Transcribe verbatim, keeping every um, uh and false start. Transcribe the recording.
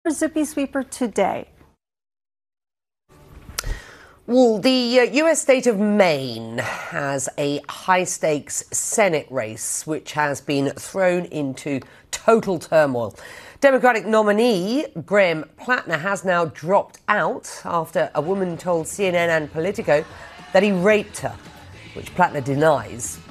Zippy Sweeper today. Well, the uh, U S state of Maine has a high-stakes Senate race which has been thrown into total turmoil. Democratic nominee Graham Plattner has now dropped out after a woman told C N N and Politico that he raped her, which Plattner denies.